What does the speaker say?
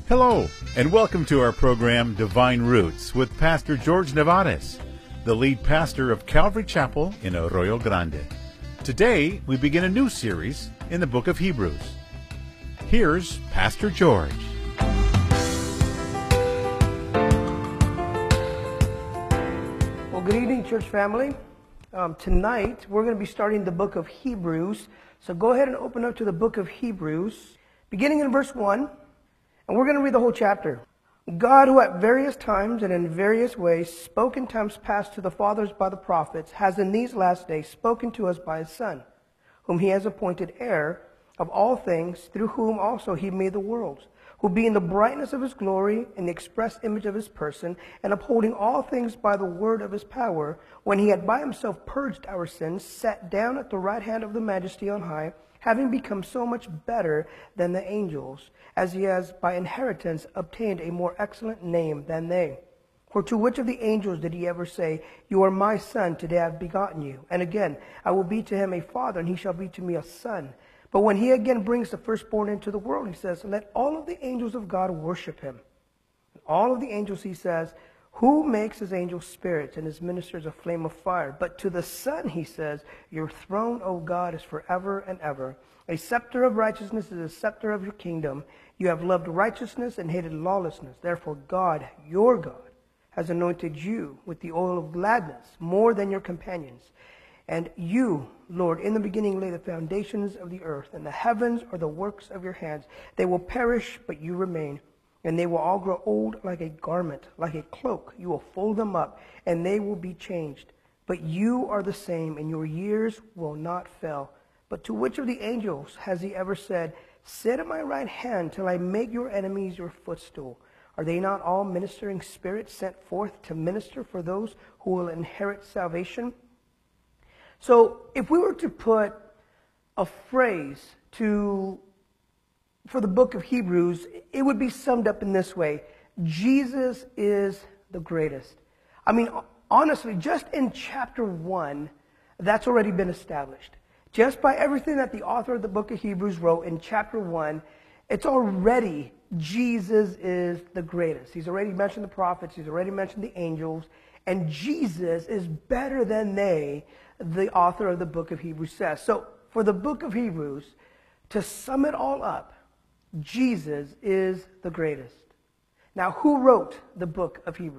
Hello, and welcome to our program, Divine Roots, with Pastor George Nevares, the lead pastor of Calvary Chapel in Arroyo Grande. Today, we begin a new series in the book of Hebrews. Here's Pastor George. Well, good evening, church family. Tonight, we're going to be starting the book of Hebrews. So go ahead and open up to the book of Hebrews, beginning in verse 1. And we're going to read the whole chapter. God, who at various times and in various ways spoke in times past to the fathers by the prophets, has in these last days spoken to us by his Son, whom he has appointed heir of all things, through whom also he made the worlds, who being the brightness of his glory and the express image of his person, and upholding all things by the word of his power, when he had by himself purged our sins, sat down at the right hand of the majesty on high, having become so much better than the angels, as he has by inheritance obtained a more excellent name than they. For to which of the angels did he ever say, "You are my son, today I have begotten you"? And again, "I will be to him a father, and he shall be to me a son"? But when he again brings the firstborn into the world, he says, "Let all of the angels of God worship him." And all of the angels, he says, "Who makes his angels spirits and his ministers a flame of fire?" But to the Son, he says, "Your throne, O God, is forever and ever. A scepter of righteousness is a scepter of your kingdom. You have loved righteousness and hated lawlessness. Therefore God, your God, has anointed you with the oil of gladness more than your companions. And you, Lord, in the beginning laid the foundations of the earth, and the heavens are the works of your hands. They will perish, but you remain. And they will all grow old like a garment, like a cloak. You will fold them up, and they will be changed. But you are the same, and your years will not fail. But to which of the angels has he ever said, "Sit at my right hand till I make your enemies your footstool"? Are they not all ministering spirits sent forth to minister for those who will inherit salvation? So if we were to put a phrase for the book of Hebrews, it would be summed up in this way: Jesus is the greatest. I mean, honestly, just in chapter 1, that's already been established. Just by everything that the author of the book of Hebrews wrote in chapter 1, it's already Jesus is the greatest. He's already mentioned the prophets, he's already mentioned the angels, and Jesus is better than they, the author of the book of Hebrews says. So for the book of Hebrews, to sum it all up, Jesus is the greatest. Now, who wrote the book of Hebrews?